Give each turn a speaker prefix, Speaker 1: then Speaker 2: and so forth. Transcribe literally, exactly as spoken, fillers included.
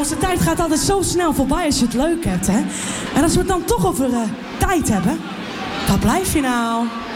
Speaker 1: de tijd gaat altijd zo snel voorbij als je het leuk hebt, hè. En als we het dan toch over uh, tijd hebben, waar blijf je nou?